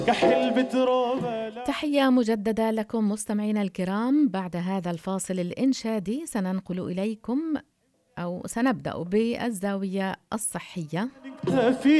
كحل بتروبة. تحية مجددة لكم مستمعينا الكرام. بعد هذا الفاصل الإنشادي سننقل إليكم أو سنبدأ بالزاوية الصحية.